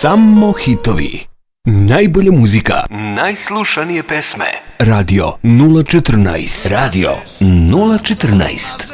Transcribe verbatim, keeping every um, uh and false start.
Samo hitovi. Najbolja muzika. Najslušanije pesme. Radio nula četrnaest. Radio nula četrnaest.